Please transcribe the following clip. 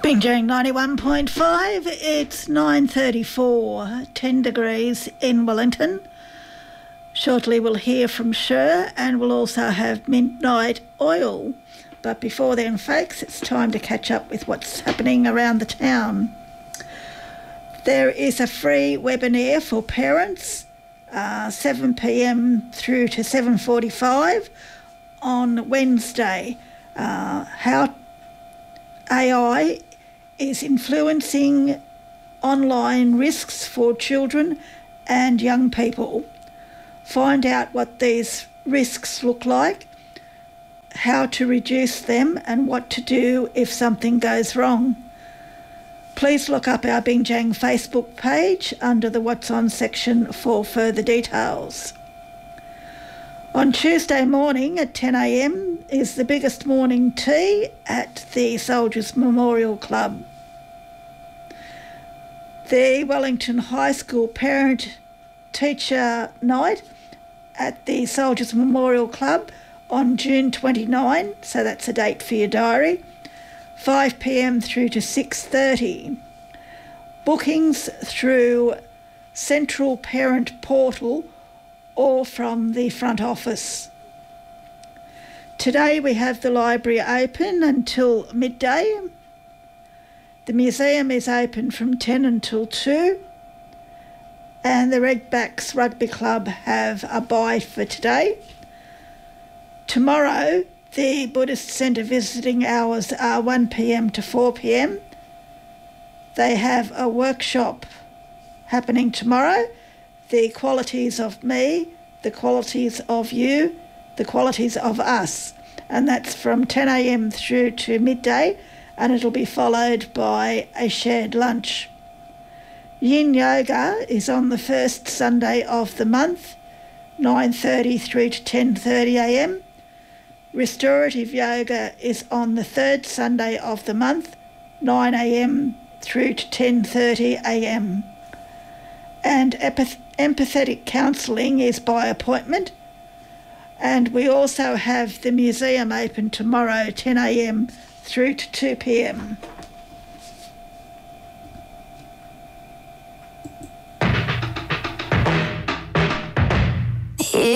Binjang 91.5, it's 9:34, 10 degrees in Wellington. Shortly we'll hear from Sher and we'll also have Midnight Oil. But before then, folks, it's time to catch up with what's happening around the town. There is a free webinar for parents, 7 p.m. through to 7:45 on Wednesday. How AI is influencing online risks for children and young people. Find out what these risks look like, how to reduce them and what to do if something goes wrong. Please look up our Binjang Facebook page under the What's On section for further details. On Tuesday morning at 10 a.m. is the biggest morning tea at the Soldiers Memorial Club. The Wellington High School Parent-Teacher Night at the Soldiers Memorial Club on June 29, so that's a date for your diary, 5 p.m. through to 6:30. Bookings through Central Parent Portal or from the front office. Today we have the library open until midday. The museum is open from 10 until 2. And the Redbacks Rugby Club have a bye for today. Tomorrow, the Buddhist Centre visiting hours are 1 p.m. to 4 p.m. They have a workshop happening tomorrow. The qualities of me, the qualities of you, the qualities of us. And that's from 10 a.m. through to midday, and it'll be followed by a shared lunch. Yin Yoga is on the first Sunday of the month, 9:30 through to 10:30 a.m. Restorative Yoga is on the third Sunday of the month, 9 a.m. through to 10:30 a.m. And empathetic counselling is by appointment. And we also have the museum open tomorrow, 10 a.m. through to 2 p.m.